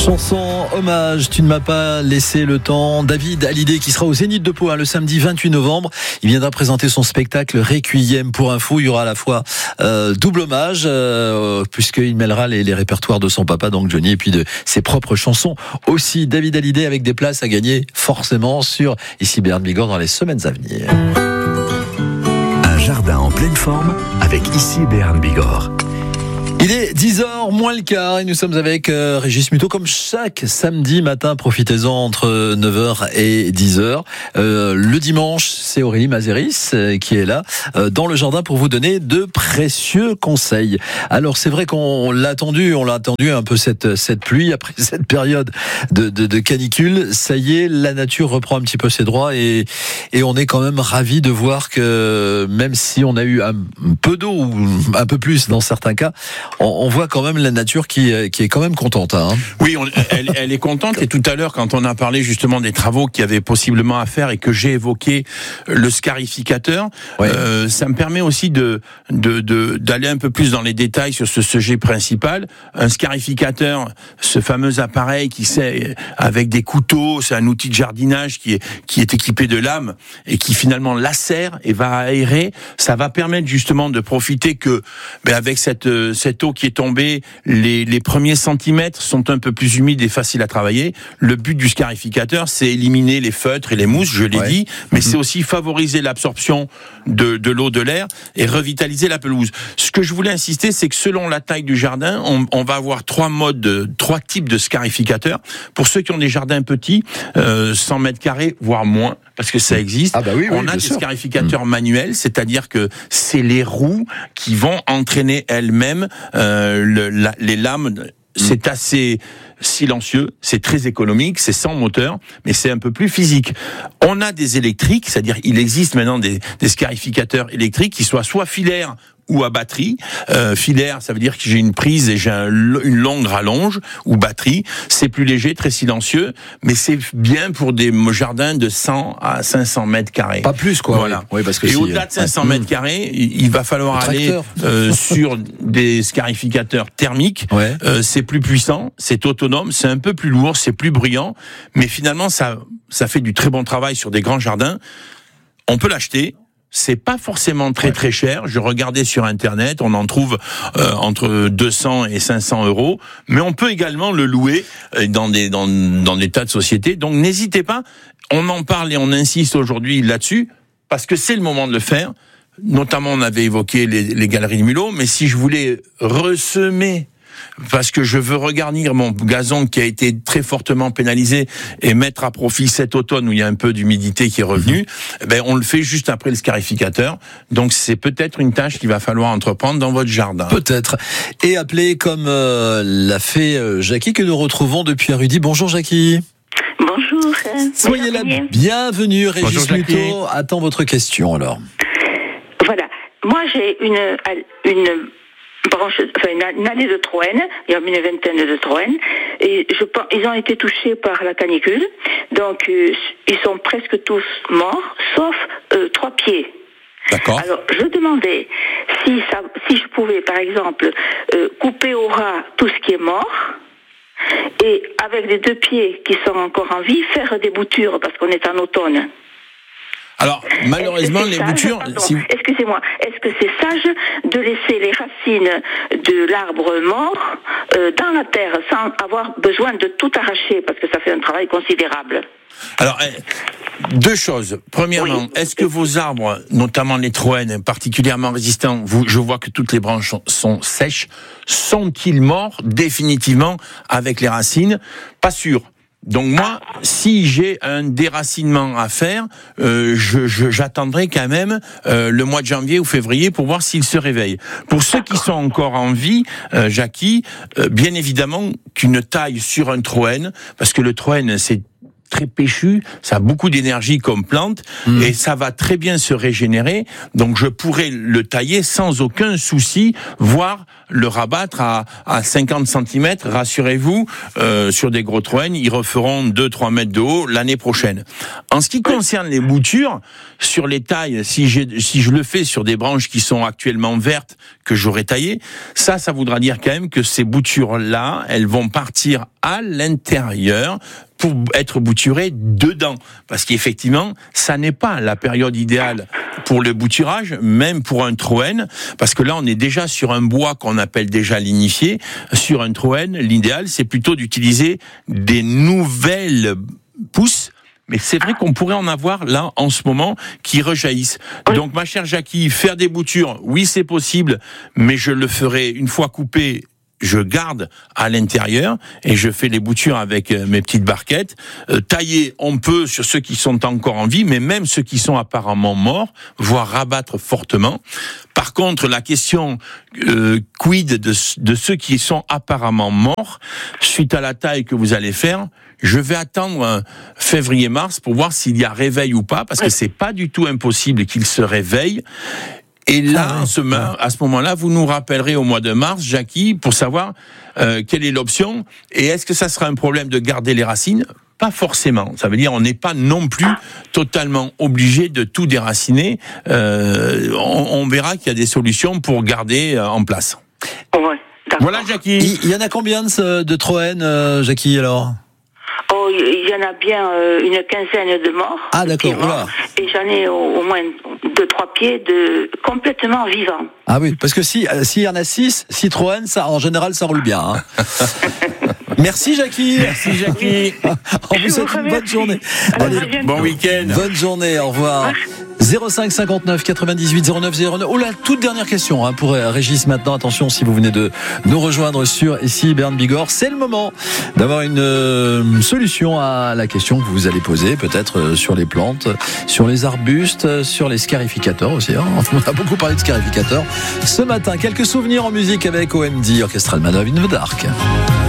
Chanson hommage, tu ne m'as pas laissé le temps. David Hallyday qui sera au Zénith de Pau le samedi 28 novembre. Il viendra présenter son spectacle Requiem pour un fou. Il y aura à la fois double hommage puisqu'il mêlera les répertoires de son papa, donc Johnny, et puis de ses propres chansons aussi. David Hallyday avec des places à gagner forcément sur Ici Béarn Bigorre dans les semaines à venir. Un jardin en pleine forme avec Ici Béarn Bigorre. Il est 10h moins le quart et nous sommes avec Régis Muto comme chaque samedi matin. Profitez-en entre 9h et 10h. Le dimanche, c'est Aurélie Mazéris qui est là dans le jardin pour vous donner de précieux conseils. Alors c'est vrai qu'on l'a attendu un peu cette pluie après cette période de canicule. Ça y est, la nature reprend un petit peu ses droits et on est quand même ravis de voir que même si on a eu un peu d'eau ou un peu plus dans certains cas, on voit quand même la nature qui est quand même contente. Hein. Oui, elle est contente. Et tout à l'heure, quand on a parlé justement des travaux qu'il y avait possiblement à faire et que j'ai évoqué le scarificateur, ouais. Ça me permet aussi d'aller un peu plus dans les détails sur ce sujet principal. Un scarificateur, ce fameux appareil qui sait avec des couteaux, c'est un outil de jardinage qui est équipé de lames et qui finalement lacère et va aérer. Ça va permettre justement de profiter que, avec cette eau qui est tombée, les premiers centimètres sont un peu plus humides et faciles à travailler. Le but du scarificateur, c'est éliminer les feutres et les mousses, je l'ai dit, mais c'est aussi favoriser l'absorption de l'eau de l'air et revitaliser la pelouse. Ce que je voulais insister, c'est que selon la taille du jardin, on va avoir trois types de scarificateurs. Pour ceux qui ont des jardins petits, 100 mètres carrés, voire moins, parce que ça existe. Ah bah oui, on a des scarificateurs manuels, c'est-à-dire que c'est les roues qui vont entraîner elles-mêmes les lames. C'est assez silencieux, c'est très économique, c'est sans moteur, mais c'est un peu plus physique. On a des électriques, c'est-à-dire il existe maintenant des scarificateurs électriques qui soient soit filaires ou à batterie. Filaire, ça veut dire que j'ai une prise et j'ai une longue rallonge, ou batterie. C'est plus léger, très silencieux, mais c'est bien pour des jardins de 100 à 500 mètres carrés. Pas plus, quoi. Voilà. Oui, parce que et au-delà de 500 mètres carrés, il va falloir aller sur des scarificateurs thermiques. Ouais. C'est plus puissant, c'est autonome, c'est un peu plus lourd, c'est plus bruyant, mais finalement, ça fait du très bon travail sur des grands jardins. On peut l'acheter. C'est pas forcément très cher. Je regardais sur Internet, on en trouve entre 200 et 500 euros, mais on peut également le louer dans des tas de sociétés. Donc n'hésitez pas, on en parle et on insiste aujourd'hui là-dessus, parce que c'est le moment de le faire. Notamment, on avait évoqué les galeries de Mulhouse, mais si je voulais ressemer, parce que je veux regarnir mon gazon qui a été très fortement pénalisé et mettre à profit cet automne où il y a un peu d'humidité qui est revenue, on le fait juste après le scarificateur. Donc c'est peut-être une tâche qu'il va falloir entreprendre dans votre jardin. Peut-être. Et appeler comme l'a fait Jackie, que nous retrouvons depuis Rudy. Bonjour Jackie. Bonjour. Soyez la bienvenue. Régis Muto attend votre question alors. Voilà. Moi j'ai une allée de Troène, il y a une vingtaine de Troènes, et je pense ils ont été touchés par la canicule, donc ils sont presque tous morts, sauf 3 pieds. D'accord. Alors je demandais si je pouvais par exemple couper au ras tout ce qui est mort, et avec les 2 pieds qui sont encore en vie, faire des boutures parce qu'on est en automne. Alors, malheureusement, les boutures... Excusez-moi, est-ce que c'est sage de laisser les racines de l'arbre mort dans la terre sans avoir besoin de tout arracher, parce que ça fait un travail considérable? Alors, 2 choses. Premièrement, est-ce que vos arbres, notamment les troènes, particulièrement résistants, je vois que toutes les branches sont sèches, sont-ils morts définitivement avec les racines? Pas sûr. Donc moi, si j'ai un déracinement à faire, j'attendrai quand même le mois de janvier ou février pour voir s'il se réveille. Pour ceux qui sont encore en vie, Jackie, bien évidemment qu'une taille sur un troène, parce que le troène c'est très péchu, ça a beaucoup d'énergie comme plante, et ça va très bien se régénérer, donc je pourrais le tailler sans aucun souci, voire le rabattre à 50 cm, rassurez-vous, sur des gros troènes, ils referont 2-3 mètres de haut l'année prochaine. En ce qui concerne les boutures, sur les tailles, si je le fais sur des branches qui sont actuellement vertes, que j'aurais taillées, ça voudra dire quand même que ces boutures-là, elles vont partir à l'intérieur pour être bouturées dedans. Parce qu'effectivement, ça n'est pas la période idéale pour le bouturage, même pour un troène, parce que là, on est déjà sur un bois qu'on appelle déjà lignifié. Sur un troène, l'idéal, c'est plutôt d'utiliser des nouvelles pousses. Mais c'est vrai qu'on pourrait en avoir là en ce moment qui rejaillissent. Donc ma chère Jackie, faire des boutures, oui c'est possible, mais je le ferai une fois coupé. Je garde à l'intérieur et je fais les boutures avec mes petites barquettes. Tailler, on peut sur ceux qui sont encore en vie, mais même ceux qui sont apparemment morts, voire rabattre fortement. Par contre, la question quid de ceux qui sont apparemment morts, suite à la taille que vous allez faire, je vais attendre février-mars pour voir s'il y a réveil ou pas, parce que c'est pas du tout impossible qu'il se réveille. Et là, à ce moment-là, vous nous rappellerez au mois de mars, Jackie, pour savoir quelle est l'option. Et est-ce que ça sera un problème de garder les racines ? Pas forcément. Ça veut dire on n'est pas non plus totalement obligé de tout déraciner. On verra qu'il y a des solutions pour garder en place. Ouais, voilà, Jackie. Il y en a combien de troènes, Jackie, alors ? Oh, il y en a bien une quinzaine de morts. Ah, d'accord. Voilà. Et j'en ai au moins 2-3 pieds complètement vivants. Ah oui, parce que s'il y en a 6 troènes, ça, en général, ça roule bien. Hein. Merci, Jackie. Merci, Jackie. On vous souhaite une bonne journée. Allez, bon week-end. Bonne journée, au revoir. 05 59 98 09 09. Oh, la toute dernière question pour Régis maintenant. Attention, si vous venez de nous rejoindre sur ici Berne Bigorre, c'est le moment d'avoir une solution à la question que vous allez poser, peut-être sur les plantes, sur les arbustes, sur les scarificateurs aussi. On a beaucoup parlé de scarificateurs ce matin. Quelques souvenirs en musique avec OMD, Orchestral Man of in the Dark.